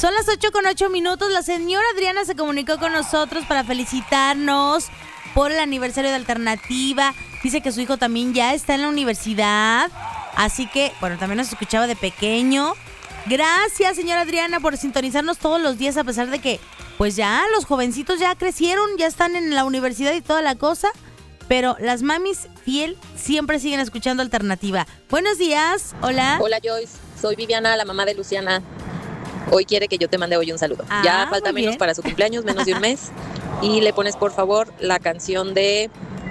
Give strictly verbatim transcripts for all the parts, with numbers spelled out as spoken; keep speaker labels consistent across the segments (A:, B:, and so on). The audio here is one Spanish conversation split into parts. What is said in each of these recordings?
A: Son las ocho con ocho minutos. La señora Adriana se comunicó con nosotros para felicitarnos por el aniversario de Alternativa. Dice que su hijo también ya está en la universidad. Así que, bueno, también nos escuchaba de pequeño. Gracias, señora Adriana, por sintonizarnos todos los días, a pesar de que, pues ya, los jovencitos ya crecieron, ya están en la universidad y toda la cosa. Pero las mamis fiel siempre siguen escuchando Alternativa. Buenos días, hola.
B: Hola, Joyce. Soy Viviana, la mamá de Luciana. Hoy quiere que yo te mande hoy un saludo.
A: Ah,
B: ya falta
A: muy
B: menos
A: bien.
B: para su cumpleaños, menos de un mes. Y le pones, por favor, la canción de...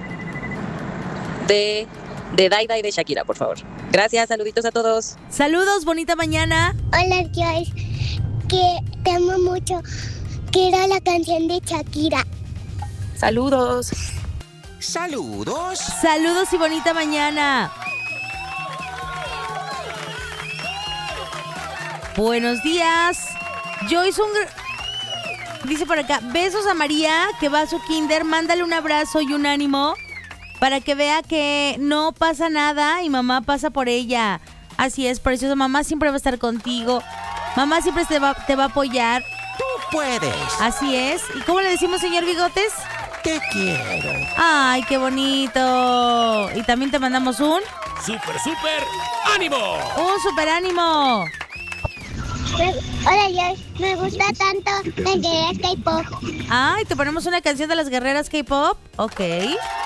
B: De... De Daida y de Shakira, por favor. Gracias, saluditos a todos.
A: Saludos, bonita mañana.
C: Hola, Joyce, que te amo mucho. Quiero la canción de Shakira.
B: Saludos.
D: Saludos.
A: Saludos y bonita mañana. Buenos días. Joyce, un... gr- dice por acá, besos a María, que va a su kinder. Mándale un abrazo y un ánimo para que vea que no pasa nada y mamá pasa por ella. Así es, preciosa. Mamá siempre va a estar contigo. Mamá siempre te va, te va a apoyar.
D: Tú puedes.
A: Así es. ¿Y cómo le decimos, señor Bigotes?
D: Te quiero.
A: ¡Ay, qué bonito! Y también te mandamos un...
E: ¡Súper, súper! ¡Ánimo!
A: ¡Un super ánimo!
C: Me- Hola, Joyce, me gusta tanto la que es K-pop.
A: Ay, te ponemos una canción de las guerreras K-pop. Ok.